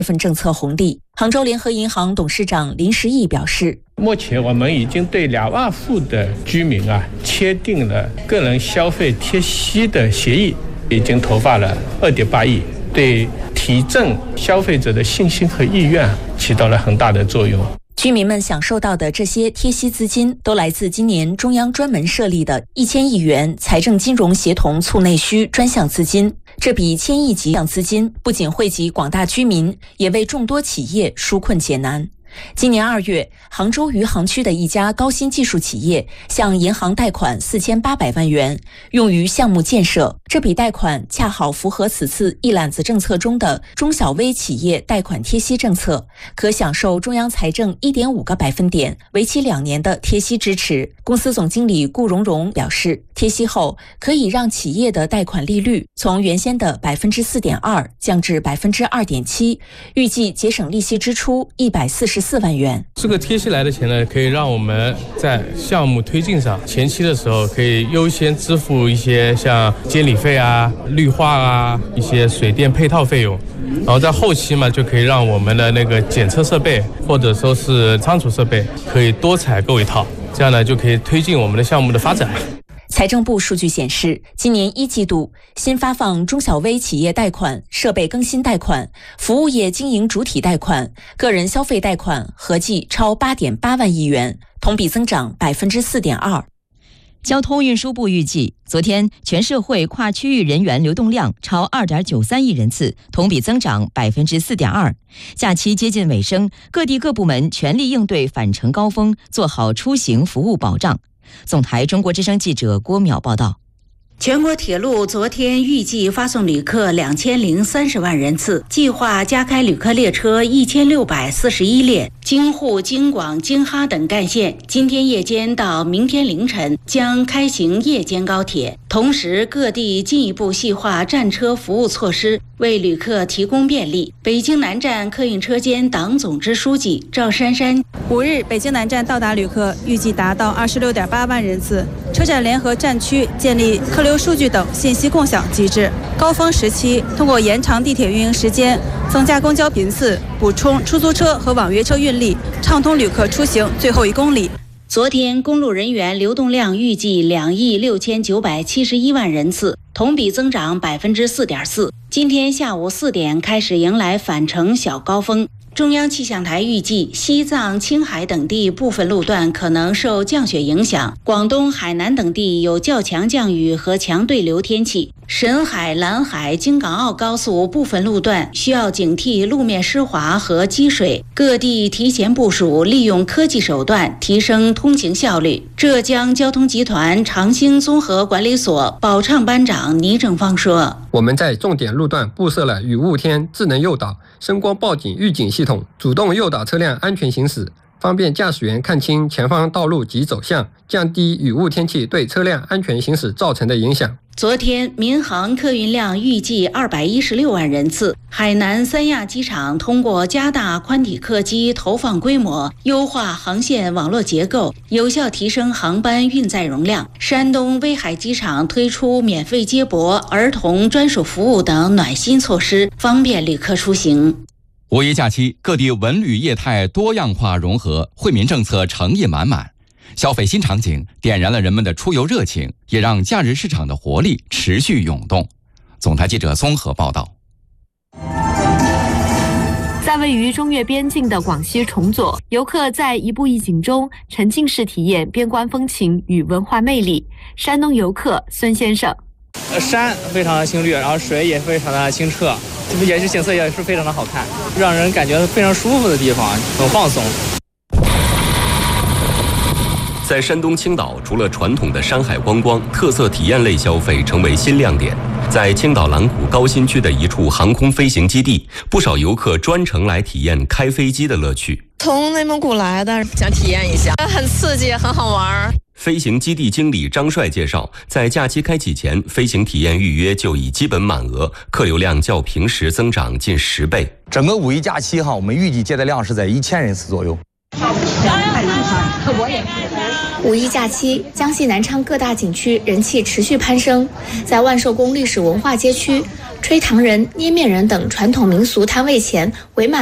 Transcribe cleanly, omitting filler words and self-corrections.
份政策红利。杭州联合银行董事长林时义表示， 目前我们已经对2万户的居民签订了个人消费贴息的协议，已经投发了2.8亿，对提振消费者的信心和意愿起到了很大的作用。 居民们享受到的这些贴息资金都来自今年中央专门设立的1000亿元财政金融协同促内需专项资金。这笔1000亿级资金不仅惠及广大居民，也为众多企业纾困解难。今年2月，杭州余杭区的一家高新技术企业向银行贷款4800万元，用于项目建设。这笔贷款恰好符合此次一揽子政策中的中小微企业贷款贴息政策，可享受中央财政1.5个百分点、为期2年的贴息支持。公司总经理顾荣荣表示，贴息后可以让企业的贷款利率从原先的4.2%降至2.7%，预计节省利息支出144万元。 这个贴息来的钱呢，可以让我们在项目推进上前期的时候可以优先支付一些像监理费绿化一些水电配套费用，然后在后期嘛，就可以让我们的那个检测设备或者说是仓储设备可以多采购一套，这样呢就可以推进我们的项目的发展。 财政部数据显示，今年1季度新发放中小微企业贷款、设备更新贷款、服务业经营主体贷款、个人消费贷款合计超8.8万亿元，同比增长4.2%。 交通运输部预计，昨天全社会跨区域人员流动量超2.93亿人次，同比增长4.2%。假期接近尾声，各地各部门全力应对返程高峰，做好出行服务保障。总台中国之声记者郭淼报道。 全国铁路昨天预计发送旅客2030万人次，计划加开旅客列车1641列，京沪、京广、京哈等干线今天夜间到明天凌晨将开行夜间高铁。同时，各地进一步细化站车服务措施，为旅客提供便利。北京南站客运车间党总支书记赵珊珊 ，5日北京南站到达旅客预计达到26.8万人次。车站联合站区建立客流数据等信息共享机制，高峰时期通过延长地铁运营时间、增加公交频次、补充出租车和网约车运力，畅通旅客出行最后1公里。 昨天公路人员流动量预计2亿6971万人次，同比增长4.4%。今天下午4点开始迎来返程小高峰。中央气象台预计，西藏、青海等地部分路段可能受降雪影响，广东、海南等地有较强降雨和强对流天气。沈海、兰海、京港澳高速部分路段需要警惕路面湿滑和积水，各地提前部署，利用科技手段提升通行效率。浙江交通集团长兴综合管理所保畅班长倪正芳说， 我们在重点路段布设了雨雾天智能诱导、声光报警预警系统，主动诱导车辆安全行驶，方便驾驶员看清前方道路及走向，降低雨雾天气对车辆安全行驶造成的影响。 昨天，民航客运量预计216万人次。海南三亚机场通过加大宽体客机投放规模，优化航线网络结构，有效提升航班运载容量。山东威海机场推出免费接驳、儿童专属服务等暖心措施，方便旅客出行。 五一假期，各地文旅业态多样化融合，惠民政策诚意满满。消费新场景点燃了人们的出游热情，也让假日市场的活力持续涌动。总台记者综合报道。 在位于中越边境的广西崇左，游客在一步一景中沉浸式体验边关风情与文化魅力。山东游客孙先生， 山非常的青绿，然后水也非常的清澈，也是景色也是非常的好看，让人感觉非常舒服的地方，很放松。 在山东青岛，除了传统的山海观光，特色体验类消费成为新亮点。在青岛蓝谷高新区的一处航空飞行基地，不少游客专程来体验开飞机的乐趣。 从内蒙古来的，想体验一下，很刺激，很好玩。 飞行基地经理张帅介绍，在假期开启前，飞行体验预约就已基本满额，客流量较平时增长近10倍。 整个五一假期我们预计接待量是在1000人次左右。 五一假期，江西南昌各大景区人气持续攀升。在万寿宫历史文化街区， 吹糖人、捏面人等传统民俗摊位前围满